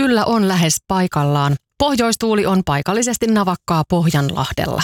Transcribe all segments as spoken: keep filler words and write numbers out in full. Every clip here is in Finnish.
kyllä on lähes paikallaan. Pohjoistuuli on paikallisesti navakkaa Pohjanlahdella.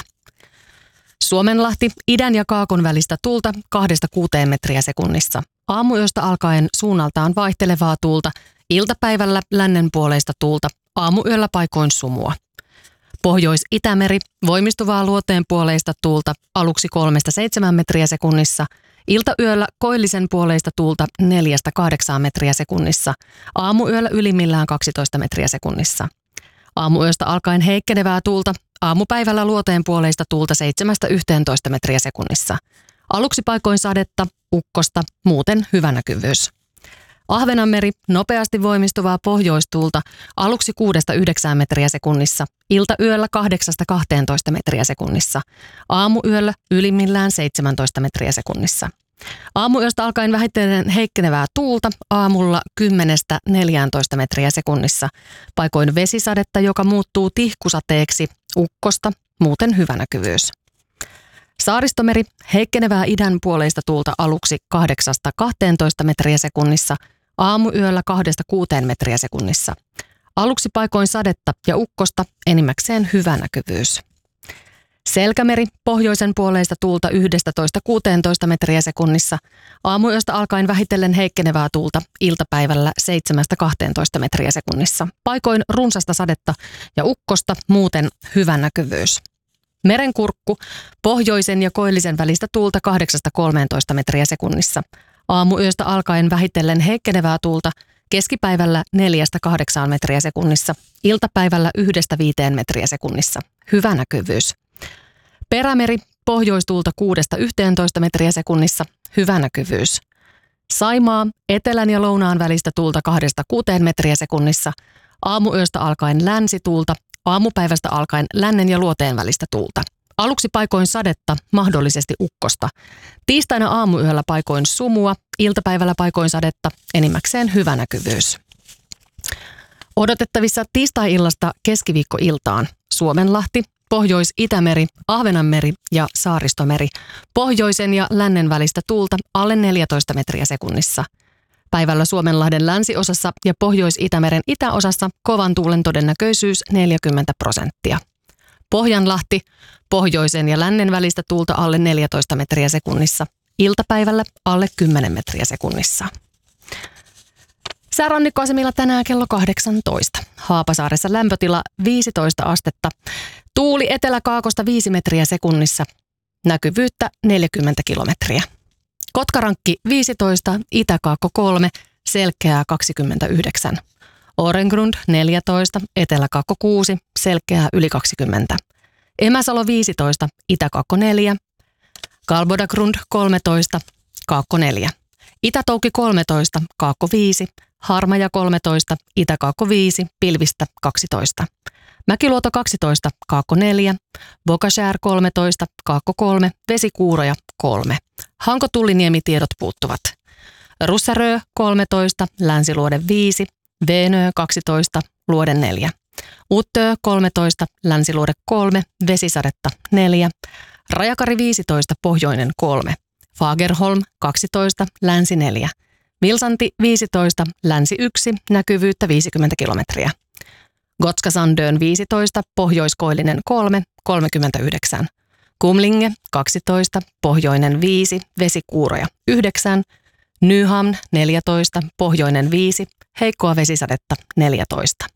Suomenlahti, idän ja kaakon välistä tuulta kahdesta kuuteen metriä sekunnissa. Aamuyöstä alkaen suunnaltaan vaihtelevaa tuulta, iltapäivällä lännenpuoleista tuulta, aamuyöllä paikoin sumua. Pohjois-Itämeri, voimistuvaa luoteenpuoleista tuulta, aluksi kolmesta seitsemään metriä sekunnissa, iltayöllä koillisen puoleista tuulta neljästä kahdeksaan metriä sekunnissa, aamuyöllä ylimmillään kaksitoista metriä sekunnissa. Aamuyöstä alkaen heikkenevää tuulta, aamupäivällä luoteenpuoleista tuulta seitsemästä yhteentoista metriä sekunnissa. Aluksi paikoin sadetta, ukkosta, muuten hyvä näkyvyys. Ahvenanmeri, nopeasti voimistuvaa pohjoistuulta, aluksi kuudesta yhdeksään metriä sekunnissa, iltayöllä kahdeksasta kahteentoista metriä sekunnissa, aamuyöllä ylimmillään seitsemäntoista metriä sekunnissa. Aamuyöstä alkaen vähitellen heikkenevää tuulta, aamulla kymmenestä neljääntoista metriä sekunnissa, paikoin vesisadetta, joka muuttuu tihkusateeksi, ukkosta, muuten hyvä näkyvyys. Saaristomeri, heikkenevää idän puoleista tuulta aluksi kahdeksasta kahteentoista metriä sekunnissa, aamuyöllä kahdesta kuuteen metriä sekunnissa. Aluksi paikoin sadetta ja ukkosta, enimmäkseen hyvä näkyvyys. Selkämeri, pohjoisen puoleista tuulta yksitoista kuusitoista metriä sekunnissa, aamuyöstä alkaen vähitellen heikkenevää tuulta, iltapäivällä seitsemästä kahteentoista metriä sekunnissa. Paikoin runsasta sadetta ja ukkosta, muuten hyvä näkyvyys. Merenkurkku, pohjoisen ja koillisen välistä tuulta kahdeksasta kolmeentoista metriä sekunnissa. Aamuyöstä alkaen vähitellen heikkenevää tuulta, keskipäivällä neljästä kahdeksaan metriä sekunnissa, iltapäivällä yhdestä viiteen metriä sekunnissa. Hyvä näkyvyys. Perämeri, pohjoistuulta kuudesta yhteentoista metriä sekunnissa. Hyvä näkyvyys. Saimaa, etelän ja lounaan välistä tuulta kahdesta kuuteen metriä sekunnissa. Aamuyöstä alkaen länsituulta, aamupäivästä alkaen lännen ja luoteen välistä tuulta. Aluksi paikoin sadetta, mahdollisesti ukkosta. Tiistaina aamuyöllä paikoin sumua, iltapäivällä paikoin sadetta, enimmäkseen hyvä näkyvyys. Odotettavissa tiistai-illasta keskiviikkoiltaan Suomenlahti, Pohjois-Itämeri, Ahvenanmeri ja Saaristomeri. Pohjoisen ja lännen välistä tuulta alle neljätoista metriä sekunnissa. Päivällä Suomenlahden länsiosassa ja Pohjois-Itämeren itäosassa kovan tuulen todennäköisyys neljäkymmentä prosenttia. Pohjanlahti, pohjoisen ja lännen välistä tuulta alle neljätoista metriä sekunnissa. Iltapäivällä alle kymmenen metriä sekunnissa. Säärannikkoasemilla tänään kello kahdeksantoista. Haapasaaressa lämpötila viisitoista astetta. Tuuli etelä-kaakosta viisi metriä sekunnissa. Näkyvyyttä neljäkymmentä kilometriä. Kotkarankki viisitoista, Itä-Kaakko kolme, selkeää kaksikymmentäyhdeksän. Orengrund neljätoista, Etelä-Kaakko kuusi, selkeää yli kaksikymmentä. Emäsalo viisitoista, Itä-Kaakko neljä. Kalbodagrund kolmetoista, Kaakko neljä. Itä-Toukki kolmetoista, Kaakko viisi. Harmaja kolmetoista, Itä-Kaakko viisi, pilvistä kaksitoista. Mäkiluoto kaksitoista, Kaakko neljä. Bokashär kolmetoista, Kaakko kolme, vesikuuroja kolme. Hanko-Tulliniemi tiedot puuttuvat. Russarö kolmetoista, Länsiluode viisi. Venö kaksitoista, Luode neljä. Uttö kolmetoista, Länsiluode kolme, vesisadetta neljä. Rajakari viisitoista, Pohjoinen kolme. Fagerholm kaksitoista, Länsi neljä. Vilsanti viisitoista, Länsi yksi, näkyvyyttä viisikymmentä kilometriä. Gotskasandön viisitoista, Pohjoiskoillinen kolme, kolmekymmentäyhdeksän. Kumlinge kaksitoista, Pohjoinen viisi, vesikuuroja yhdeksän. Nyhamn neljätoista, Pohjoinen viisi, heikkoa vesisadetta neljätoista.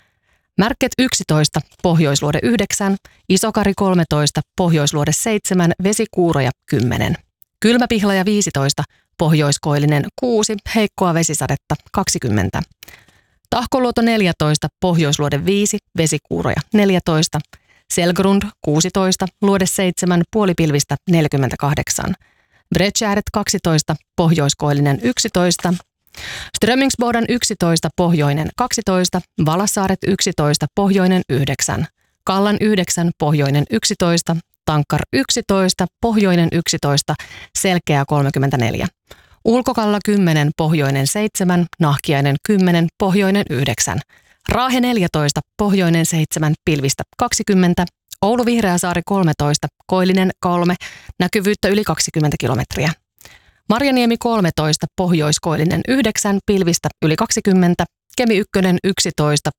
Märket yksitoista, Pohjoisluode yhdeksän, Isokari kolmetoista, Pohjoisluode seitsemän, vesikuuroja kymmenen. Kylmäpihlaja viisitoista, Pohjoiskoillinen kuusi, heikkoa vesisadetta kaksikymmentä. Tahkoluoto neljätoista, Pohjoisluode viisi, vesikuuroja neljätoista. Selgrund kuusitoista, Luode seitsemän, puolipilvistä neljäkymmentäkahdeksan. Bredtjäret kaksitoista, Pohjoiskoillinen yksitoista. Strömingsbodan yksitoista, Pohjoinen kaksitoista. Valassaaret yksitoista, Pohjoinen yhdeksän. Kallan yhdeksän, Pohjoinen yksitoista. Tankkar yksitoista, Pohjoinen yksitoista, selkeä kolmekymmentäneljä. Ulkokalla kymmenen, Pohjoinen seitsemän, Nahkiainen kymmenen, Pohjoinen yhdeksän. Raahe neljätoista, Pohjoinen seitsemän, pilvistä kaksikymmentä. Oulu Vihreäsaari kolmetoista, Koillinen kolme, näkyvyyttä yli kaksikymmentä kilometriä. Marjaniemi kolmetoista, Pohjoiskoillinen yhdeksän, pilvistä yli kaksikymmentä. Kemi ykkönen yksitoista,